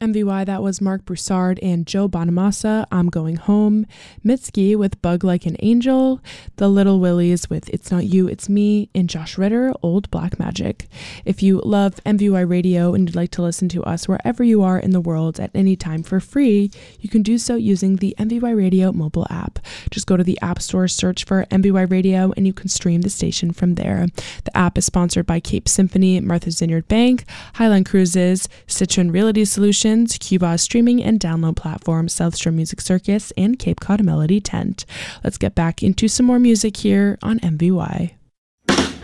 MVY, that was Mark Broussard and Joe Bonamassa, I'm Going Home, Mitski with Bug Like an Angel, The Little Willies with It's Not You, It's Me, and Josh Ritter, Old Black Magic. If you love MVY Radio and you'd like to listen to us wherever you are in the world at any time for free, you can do so using the MVY Radio mobile app. Just go to the App Store, search for MVY Radio, and you can stream the station from there. The app is sponsored by Cape Symphony, Martha's Vineyard Bank, Highland Cruises, Citron Realty Solutions, Cuba streaming and download platform, South Shore Music Circus, and Cape Cod Melody Tent. Let's get back into some more music here on MVY.